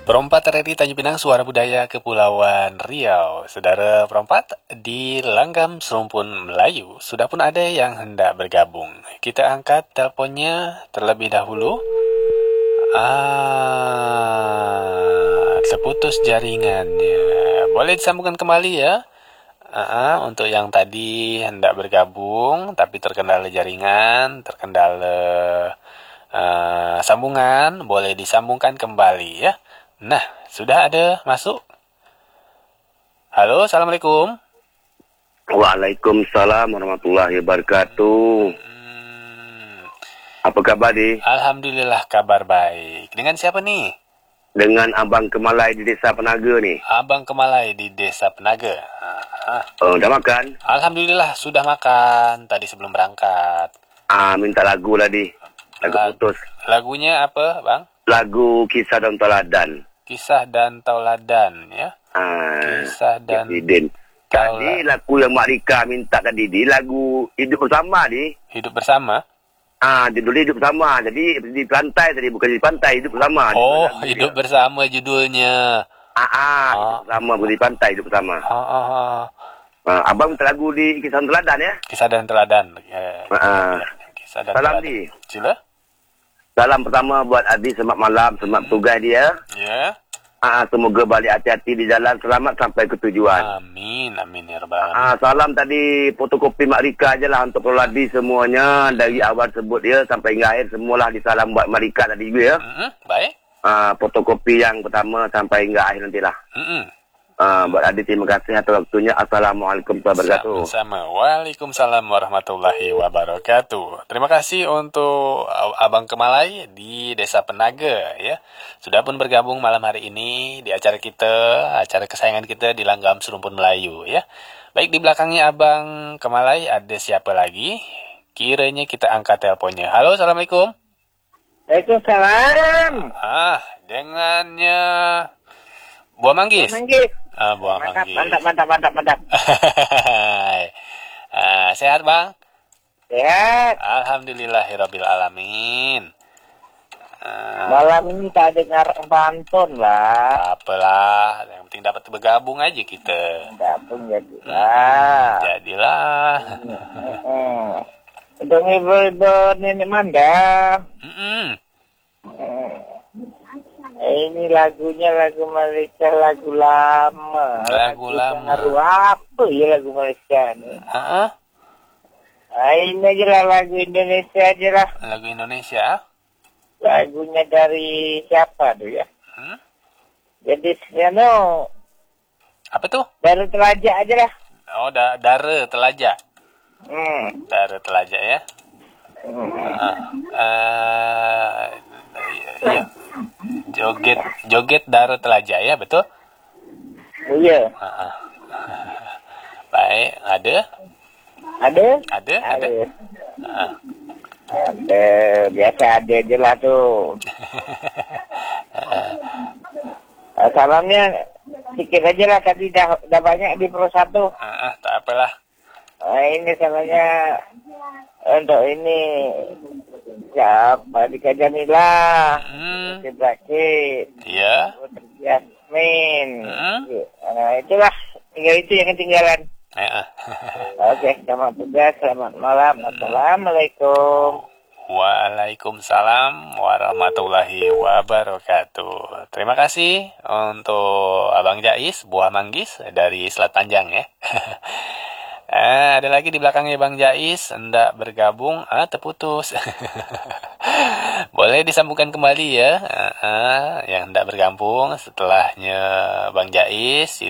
Perompat RRI Tanjung Pinang, Suara Budaya Kepulauan Riau. Saudara perompat, di langgam serumpun Melayu, sudah pun ada yang hendak bergabung. Kita angkat teleponnya terlebih dahulu. Terputus jaringannya. Boleh disambungkan kembali ya. Untuk yang tadi hendak bergabung, tapi terkendala jaringan, terkendala sambungan, boleh disambungkan kembali ya. Nah, sudah ada masuk. Halo, Assalamualaikum. Waalaikumsalam warahmatullahi wabarakatuh. Apa kabar, Di? Alhamdulillah kabar baik. Dengan siapa nih? Dengan Abang Kemalai di Desa Penaga nih. Abang Kemalai di Desa Penaga. Dah makan? Alhamdulillah sudah makan tadi sebelum berangkat. Minta lagu lah, Di. Lagu putus. Lagunya apa, Bang? Lagu Kisah dan Teladan. Kisah dan Tauladan ya. Kisah dan Tadi lagu yang Mak Rika minta tadi, Di, lagu Hidup Bersama, Di. Hidup bersama. Judulnya Hidup Bersama. Jadi di pantai tadi, bukan di pantai, Hidup Bersama. Oh, Hidup Bersama judulnya. Hidup Bersama, bukan di pantai, Hidup Bersama. Abang minta lagu di Kisah dan Teladan ya. Kisah dan Teladan. Kisah dan Salam, Teladan. Di. Sila. Salam pertama buat Adi, selamat malam, selamat tugas dia. Ya. Semoga balik hati-hati di jalan, selamat sampai ke tujuan. Amin, amin ya rabbal alamin. Salam tadi fotokopi Mak Rika je lah untuk Proladi semuanya. Dari awal sebut dia sampai hingga akhir, semualah disalam buat Mak Rika tadi juga ya. Baik. Fotokopi yang pertama sampai hingga akhir nantilah. Buat Adi, terima kasih atas waktunya. Assalamualaikum warahmatullahi wabarakatuh. Sama-sama. Waalaikumsalam warahmatullahi wabarakatuh. Terima kasih untuk Abang Kemalai di Desa Penaga ya. Sudah pun bergabung malam hari ini di acara kita, acara kesayangan kita di Langgam Serumpun Melayu ya. Baik, di belakangnya Abang Kemalai ada siapa lagi? Kiranya kita angkat teleponnya. Halo, Assalamualaikum. Waalaikumsalam. Dengannya Buah Manggis. Buah Manggis. Mantap. Sehat, Bang? Sehat. Alhamdulillahirabbil alamin. Malam ini tak dengar pantun lah. Apalah, yang penting dapat bergabung aja kita. Gabung jadilah. Jadilah. Untuk ngibur nenek Manda. Ini lagunya lagu Malaysia, lagu lama. Lagu lama. Lagu apa ya lagu Malaysia ni? Ini aja lah lagu Indonesia aja lah. Lagu Indonesia? Lagunya dari siapa tu ya? Jadi sebenarnya apa tuh? Dari Telajak aja lah. Oh, Dara Telajak. Dara Telajak ya. Iya. Joget Dara Telajak ya, betul? Iya. Baik, ada? Ada. Biasa ada je lah tu. Salamnya sikit aja lah, tadi dah banyak di Pro 1. Tak apalah. Ini salamnya untuk ini siapa di Kajanila, Brakit, iya, Yasmin. Itulah, tinggal itu yang ketinggalan. Oke, selamat tugas, selamat malam. Assalamualaikum. Waalaikumsalam warahmatullahi wabarakatuh. Terima kasih untuk Abang Jais, Buah Manggis dari Selat Panjang ya. Ada lagi di belakangnya Bang Jais, hendak bergabung, terputus. Boleh disambungkan kembali ya, yang hendak bergabung setelahnya Bang Jais.